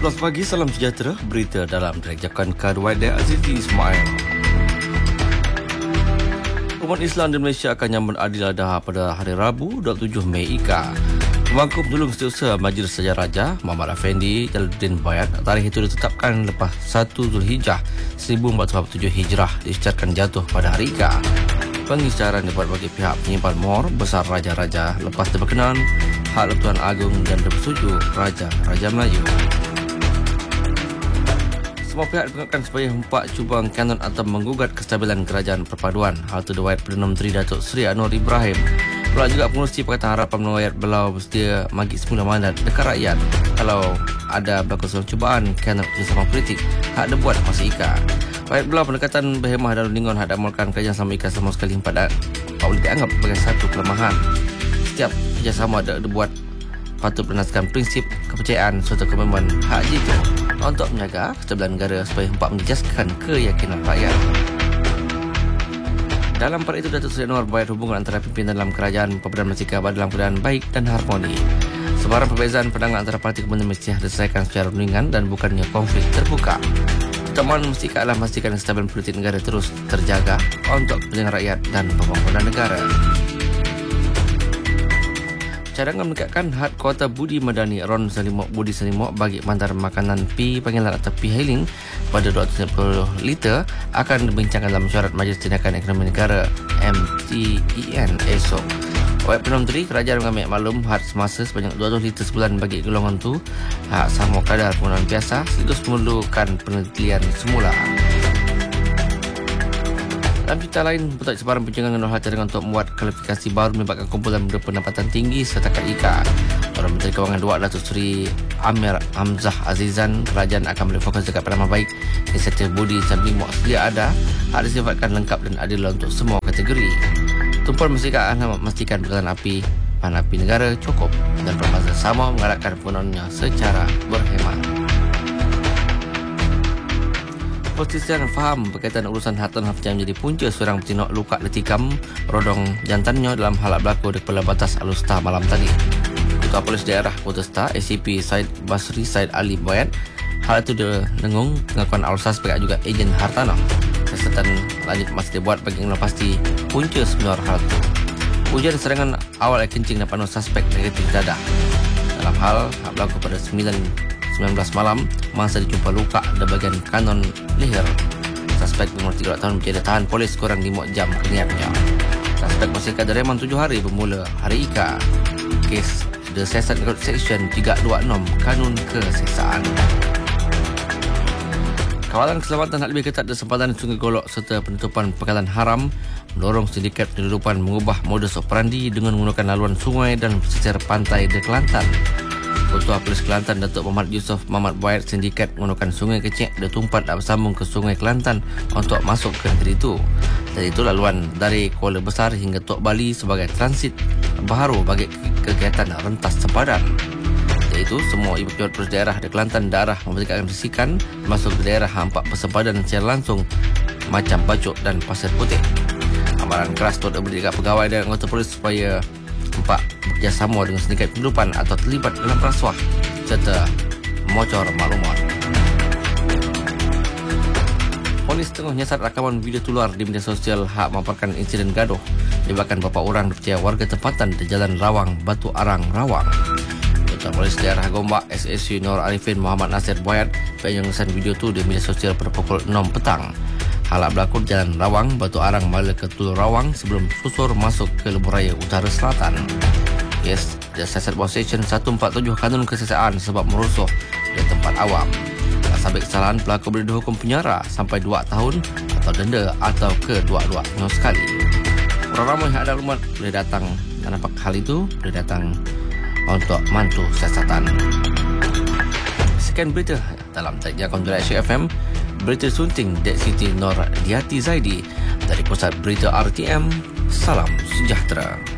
11 pagi, salam sejahtera. Berita dalam dirajakan Kadwai dan Azizi Ismail. Umat Islam di Malaysia akan nyambut Adil Adha pada hari Rabu 27 Mei Ika. Pemangku Penolong Setiausaha Majlis Sejarah Raja Muhammad Afendi Jalaluddin Bayat, tarikh itu ditetapkan lepas 1 Zulhijjah 1447 Hijrah diisytiharkan jatuh pada hari Ika. Pengisytiharan dibuat bagi pihak penyimpan mor besar Raja-Raja lepas berkenan Hak Tuan Agong dan bersetuju Raja-Raja Melayu. Semua pihak diingatkan supaya hempak cubang kanon atau menggugat kestabilan kerajaan perpaduan. Hal itu diwayat Perdana Menteri Datuk Seri Anwar Ibrahim. Pula juga pengurusi Pakatan Harapan mewahyat belau bersedia magih semula mandat dekat rakyat kalau ada berlaku sebuah cubaan kanon kerjasama politik hak dibuat masa Ika. Wahyat belau pendekatan berhemah dan lingon hak diamalkan kerajaan sama Ika sama sekali tak boleh dianggap sebagai satu kelemahan. Setiap kerjasama ada dibuat patut berdasarkan prinsip kepercayaan serta komitmen hak jitu untuk menjaga kestabilan negara supaya hempak menjejaskan keyakinan rakyat. Dalam pada itu, Datuk Seri Anwar Bayat hubungan antara pimpinan dalam kerajaan Perdana Malaysia dalam keadaan baik dan harmoni. Sebarang perbezaan pandangan antara parti Komunis mesti diselesaikan secara rundingan dan bukannya konflik terbuka. Pertemuan mesti adalah memastikan kestabilan politik negara terus terjaga untuk kepentingan rakyat dan pembangunan negara. Cadangan meningkatkan had kuota Budi Madani RON Salimok Budi Salimok bagi bandar makanan P panggilan atau P Hailing pada 250 liter akan dibincangkan dalam mesyuarat Majlis Tindakan Ekonomi Negara MTEN esok. Oleh Perdana Menteri, kerajaan mengambil maklum had semasa sebanyak 200 liter sebulan bagi golongan itu hak sama kadar penggunaan biasa sekaligus memerlukan penelitian semula. Dalam cerita lain, Putera Sebarang Pencegahan Menolak cadangan untuk membuat kualifikasi baru melibatkan kumpulan berpendapatan tinggi serta KIK. Perdana Menteri Kewangan Dua Datuk Seri Amir Hamzah Azizan, kerajaan akan boleh fokus dekat pada nama baik inisiatif Budi Salimok sedia ada hak disifatkan lengkap dan adil untuk semua kategori. Tumpuan masyarakat akan memastikan bekalan api bahan api negara cukup dan bermasa sama menggalakkan penggunaannya secara berhemat. Politisian faham berkaitan urusan harta nafsu yang menjadi punca seorang petinok luka ditikam rodong jantannya dalam halak berlaku di Kepala Batas Alustar malam tadi. Ketua Polis Daerah Kota ACP Said Basri Said Ali Bayat, hal itu dengung pengakuan Al-Suspek juga ejen hartanah. Siasatan lanjut masih dibuat bagi mengenal pasti punca sebenar hal itu. Ujian serangan awal kencing dan penuh suspek negatif dadah. Dalam hal berlaku pada 19 malam, masa dijumpa luka di bahagian kanon leher. Suspek berumur 3 tahun menjadi tahan polis kurang 5 jam kenyapnya. Suspek masih ada reman 7 hari bermula hari Ika. Kes disiasat mengikut Seksyen 326 Kanun Kesesaan. Kawalan keselamatan hak lebih ketat di sempadan Sungai Golok serta penutupan pangkalan haram mendorong sindikat penyeludupan mengubah modus operandi dengan menggunakan laluan sungai dan pesisir pantai di Kelantan. Ketua Polis Kelantan Datuk Muhammad Yusof Muhammad Bayat sindikat menggunakan sungai kecil dan tumpat dan bersambung ke sungai Kelantan untuk masuk ke negeri itu. Dan itu laluan dari Kuala Besar hingga Tok Bali sebagai transit baharu bagi kegiatan rentas sempadan. Iaitu semua ibu pejabat polis daerah di Kelantan darah memperhatikan risikan masuk ke daerah hampak persempadan secara langsung macam Bacok dan Pasir Putih. Amaran keras untuk diberi dekat pegawai dan anggota polis supaya empat bekerjasama dengan sindikat penyeludupan atau terlibat dalam rasuah serta memocor maklumat. Polis tengah nyasar rakaman video tular di media sosial hak memaparkan insiden gaduh melibatkan beberapa orang dipercaya warga tempatan di Jalan Rawang, Batu Arang, Rawang. Ketua Polis Daerah Gombak SSU Nur Arifin Muhammad Nasir Bayat penyeluruhan video itu di media sosial pada pukul 6 petang. Halak berlaku di Jalan Rawang, Batu Arang, Mala ke Tulu Rawang sebelum susur masuk ke Lebuhraya Utara Selatan. Yes, dia siasat bawah Seksyen 147 Kanun Kesesaan sebab merusuh di tempat awam. Sabit kesalahan, pelaku boleh dihukum penjara sampai 2 tahun atau denda atau kedua-duanya sekali. Orang ramai yang ada rumah boleh datang dan nampak hal itu boleh datang untuk mantu siasatan. Sekian berita dalam Tajak Konjura FM. Berita sunting Dek Siti Nur Diati Zaidi dari Pusat Berita RTM. Salam sejahtera.